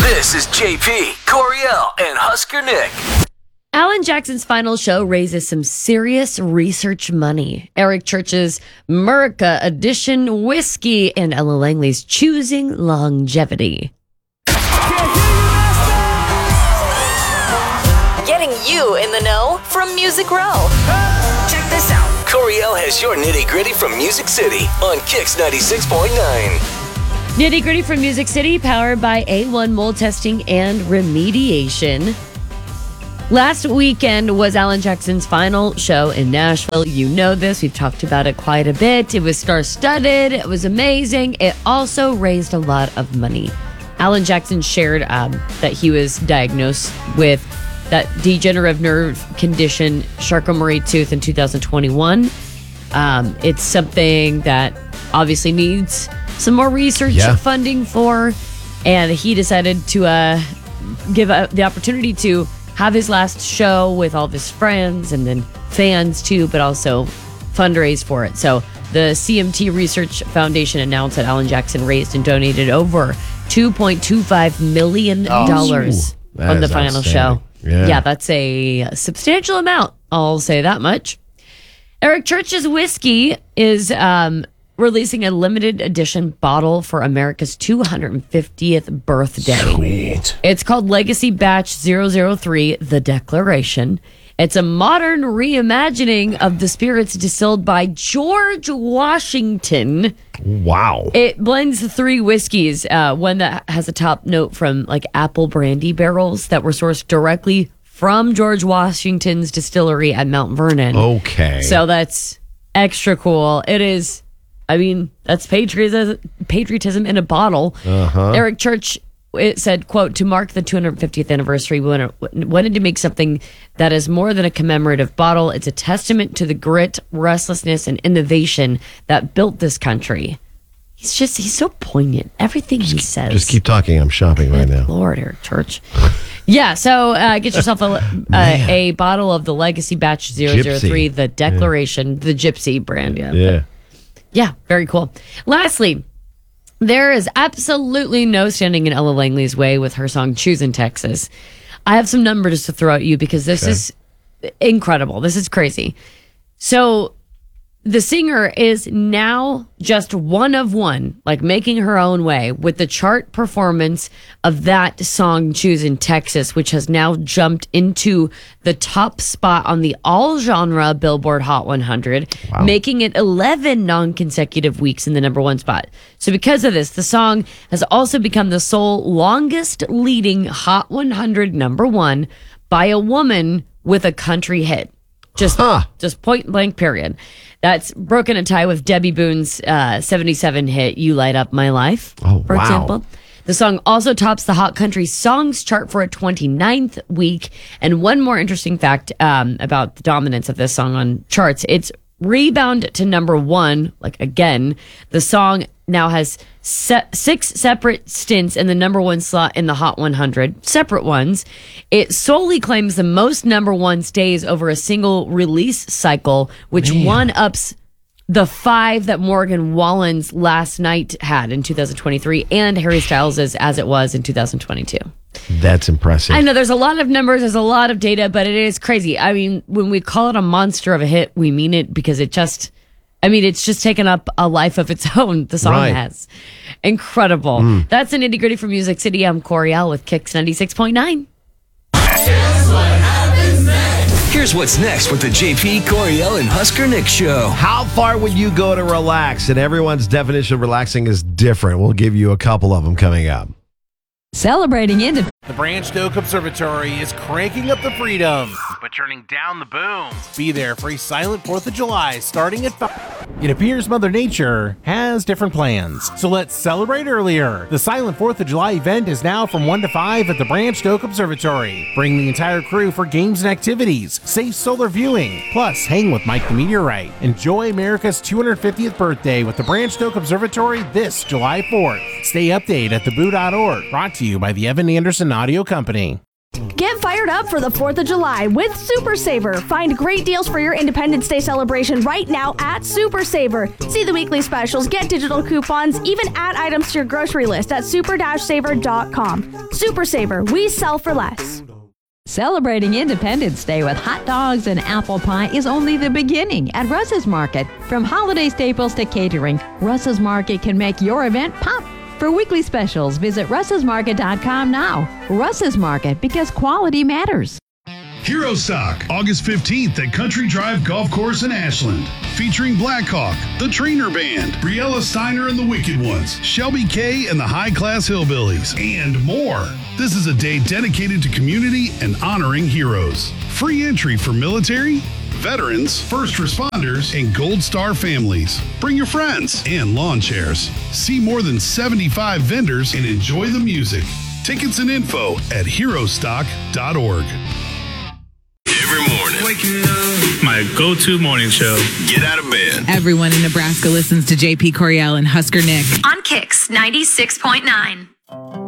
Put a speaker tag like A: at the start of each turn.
A: This is JP, Coriel, and Husker Nick.
B: Alan Jackson's final show raises some serious research money. Eric Church's Murica Edition Whiskey and Ella Langley's Choosing Longevity.
C: Getting you in the know from Music Row. Check this out.
A: Coriel has your nitty-gritty from Music City on Kix 96.9.
B: Nitty Gritty from Music City, powered by A1 Mold Testing and Remediation. Last weekend was Alan Jackson's final show in Nashville. You know this. We've talked about it quite a bit. It was star-studded. It was amazing. It also raised a lot of money. Alan Jackson shared that he was diagnosed with that degenerative nerve condition, Charcot-Marie-Tooth, in 2021. It's something that obviously needs some more research funding for, and he decided to give the opportunity to have his last show with all of his friends and then fans too, but also fundraise for it. So the CMT Research Foundation announced that Alan Jackson raised and donated over $2.25 million on the final show. Yeah, that's a substantial amount. I'll say that much. Eric Church's Whiskey is releasing a limited edition bottle for America's 250th birthday.
D: Sweet.
B: It's called Legacy Batch 003, The Declaration. It's a modern reimagining of the spirits distilled by George Washington.
D: Wow.
B: It blends three whiskeys, one that has a top note from like apple brandy barrels that were sourced directly from George Washington's distillery at Mount Vernon.
D: Okay.
B: So that's extra cool. It is, I mean, that's patriotism in a bottle. Eric Church, it said, quote, to mark the 250th anniversary, we wanted to make something that is more than a commemorative bottle. It's a testament to the grit, restlessness, and innovation that built this country. He's so poignant. Everything he says.
D: Just keep talking. I'm shopping right now.
B: Lord, Eric Church. Yeah, so get yourself a bottle of the Legacy Batch 003,
D: Gypsy.
B: The Declaration, the Gypsy brand. Yeah, very cool. Lastly, there is absolutely no standing in Ella Langley's way with her song Choosing Texas. I have some numbers to throw at you because this is incredible. This is crazy. So the singer is now just one of one, like making her own way with the chart performance of that song Choosing Texas, which has now jumped into the top spot on the all-genre Billboard Hot 100, making it 11 non-consecutive weeks in the number one spot. So because of this, the song has also become the sole longest leading Hot 100 number one by a woman with a country hit. Just point blank, period. That's broken a tie with Debbie Boone's 77 hit, You Light Up My Life, for example. The song also tops the Hot Country Songs chart for a 29th week. And one more interesting fact about the dominance of this song on charts, it's rebound to number one, like again. The song now has 6 separate stints in the number one slot in the Hot 100, separate ones. It solely claims the most number one stays over a single release cycle, which one-ups the 5 that Morgan Wallen's Last Night had in 2023 and Harry Styles' As It Was in 2022.
D: That's impressive.
B: I know there's a lot of numbers, there's a lot of data, but it is crazy. I mean, when we call it a monster of a hit, we mean it because it's just taken up a life of its own. The song has. Incredible. That's the nitty gritty from Music City. I'm Coriel with Kix 96.9.
A: Here's what's next with the JP, Coriel, and Husker Nick show.
D: How far would you go to relax? And everyone's definition of relaxing is different. We'll give you a couple of them coming up.
E: Celebrating independence.
F: The Branch Oak Observatory is cranking up the freedom, but turning down the boom. Be there for a silent 4th of July starting at 5. It appears Mother Nature has different plans, so let's celebrate earlier. The silent 4th of July event is now from 1 to 5 at the Branch Oak Observatory. Bring the entire crew for games and activities, safe solar viewing, plus hang with Mike the Meteorite. Enjoy America's 250th birthday with the Branch Oak Observatory this July 4th. Stay updated at theboo.org. Brought to you by the Evan Anderson Audio Company.
B: Give
G: fired up for the 4th of July with Super Saver. Find great deals for your Independence Day celebration right now at Super Saver. See the weekly specials, get digital coupons, even add items to your grocery list at super-saver.com. Super Saver, we sell for less.
E: Celebrating Independence Day with hot dogs and apple pie is only the beginning at Russ's Market. From holiday staples to catering, Russ's Market can make your event pop. For weekly specials, visit russesmarket.com now. Russ's Market, because quality matters.
H: Hero Stock, August 15th at Country Drive Golf Course in Ashland. Featuring Blackhawk, the Trainer Band, Briella Steiner and the Wicked Ones, Shelby K and the High Class Hillbillies, and more. This is a day dedicated to community and honoring heroes. Free entry for military, veterans, first responders, and Gold Star families. Bring your friends and lawn chairs. See more than 75 vendors and enjoy the music. Tickets and info at herostock.org.
A: Every morning.
I: Waking up. My go-to morning show.
A: Get out of bed.
J: Everyone in Nebraska listens to JP Coriel and Husker Nick.
C: On Kicks 96.9.